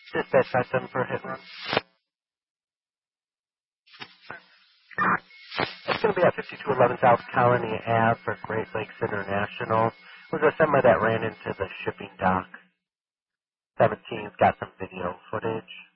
Dispatch 57 for hit run. It's going to be at 5211 South Colony Ave for Great Lakes International. It was a semi that ran into the shipping dock. 17's got some video footage.